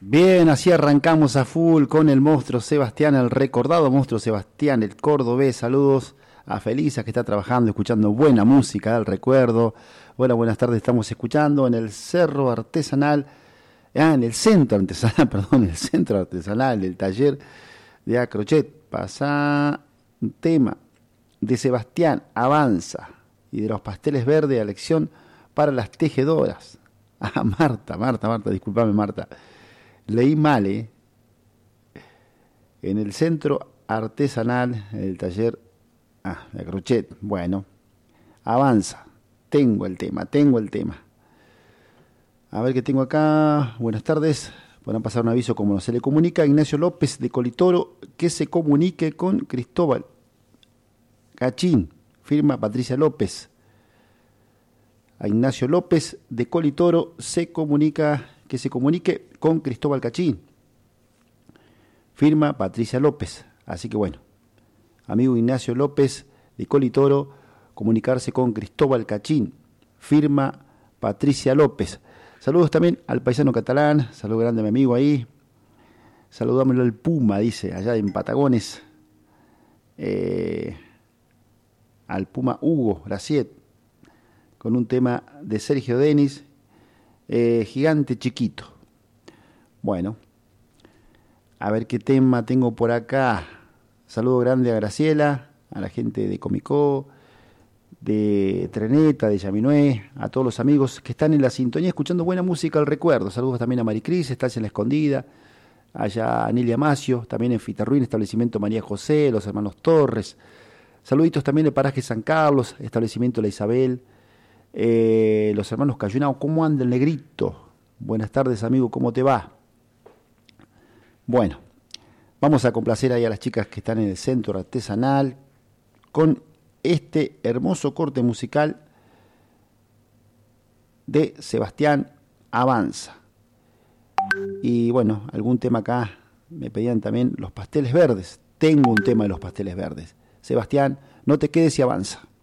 Bien, así arrancamos a full con el monstruo Sebastián, el recordado monstruo Sebastián, el cordobés. Saludos a Felisa que está trabajando, escuchando buena música del recuerdo. Bueno, buenas tardes, estamos escuchando en el Cerro Artesanal, en el Centro Artesanal, perdón, el Centro Artesanal del taller de Acrochet. Pasa un tema de Sebastián, Avanza, y de los pasteles verdes, elección para las tejedoras. Ah, Marta, discúlpame Marta. Leí mal, en el Centro Artesanal, en el taller de Crochet. Bueno, Avanza. Tengo el tema. A ver qué tengo acá. Buenas tardes. Podrán pasar un aviso como se le comunica a Ignacio López de Colitoro que se comunique con Cristóbal Cachín. Firma Patricia López. A Ignacio López de Colitoro que se comunique con Cristóbal Cachín. Firma Patricia López. Así que bueno, amigo Ignacio López de Colitoro, comunicarse con Cristóbal Cachín. Firma Patricia López. Saludos también al paisano catalán. Saludo grande a mi amigo ahí. Saludámelo al Puma, dice, allá en Patagones. Al Puma Hugo Graciet, con un tema de Sergio Denis, Gigante Chiquito. Bueno, a ver qué tema tengo por acá. Saludo grande a Graciela, a la gente de Comicó, de Treneta, de Yaminué, a todos los amigos que están en la sintonía escuchando buena música al recuerdo. Saludos también a Maricris, estás en La Escondida, allá a Nelia Macio, también en Fitarruín, establecimiento María José, los hermanos Torres. Saluditos también de Paraje San Carlos, establecimiento La Isabel, los hermanos Cayunao. ¿Cómo anda el negrito? Buenas tardes, amigo, ¿cómo te va? Bueno, vamos a complacer ahí a las chicas que están en el Centro Artesanal con este hermoso corte musical de Sebastián, Avanza. Y bueno, algún tema acá, me pedían también los pasteles verdes. Tengo un tema de los pasteles verdes. Sebastián, no te quedes y avanza.